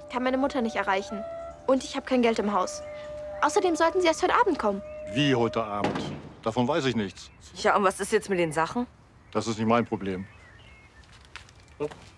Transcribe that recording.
kann meine Mutter nicht erreichen. Und ich habe kein Geld im Haus. Außerdem sollten Sie erst heute Abend kommen. Wie heute Abend? Davon weiß ich nichts. Ja, und was ist jetzt mit den Sachen? Das ist nicht mein Problem.